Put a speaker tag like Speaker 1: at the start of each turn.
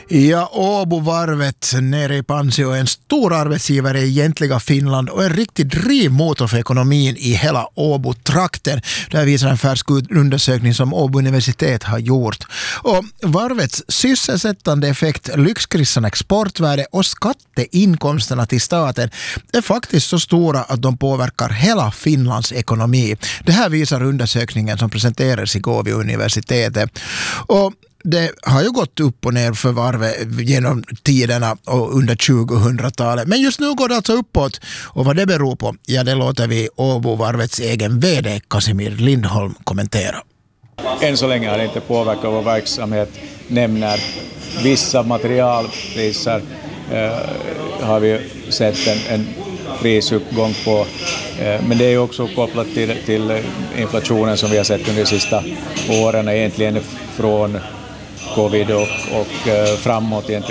Speaker 1: Ja, Åbovarvet nere i Pansio är en stor arbetsgivare i egentliga Finland och en riktig drivmotor för ekonomin i hela Åbo-trakten. Det här visar en färsk undersökning som Åbo universitet har gjort. Och varvets sysselsättande effekt, lyxkrisen, exportvärde och skatteinkomsterna till staten är faktiskt så stora att de påverkar hela Finlands ekonomi. Det här visar undersökningen som presenterades igår vid universitetet. Och det har ju gått upp och ner för varvet genom tiderna och under 2000-talet. Men just nu går det alltså uppåt. Och vad det beror på, ja, det låter vi Åbovarvets egen vd Casimir Lindholm kommentera.
Speaker 2: Än så länge har det inte påverkat vår verksamhet. Nämner vissa materialpriser har vi sett en prisuppgång på. Men det är också kopplat till inflationen som vi har sett under de sista åren, egentligen från covid och framåt egentligen.